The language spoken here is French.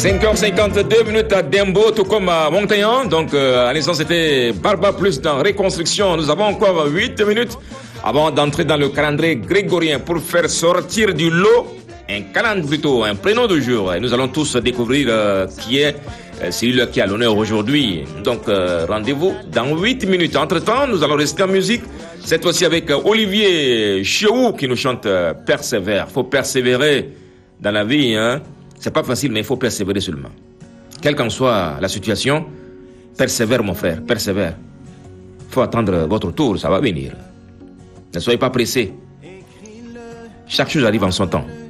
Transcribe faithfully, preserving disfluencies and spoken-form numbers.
cinq heures cinquante-deux minutes à Dembo, tout comme à Montaignan. Donc, euh, à l'instant, c'était Barba Plus dans Reconstruction. Nous avons encore huit minutes avant d'entrer dans le calendrier grégorien pour faire sortir du lot un calendrier, plutôt un prénom de jour. Et nous allons tous découvrir euh, qui est euh, celui qui a l'honneur aujourd'hui. Donc, euh, rendez-vous dans huit minutes. Entre-temps, nous allons rester en musique. Cette fois-ci avec euh, Olivier Chiou qui nous chante euh, Persévère. Faut persévérer dans la vie, hein. C'est pas facile, mais il faut persévérer seulement. Quelle qu'en soit la situation, persévère mon frère, persévère. Il faut attendre votre tour, ça va venir. Ne soyez pas pressés. Chaque chose arrive en son temps.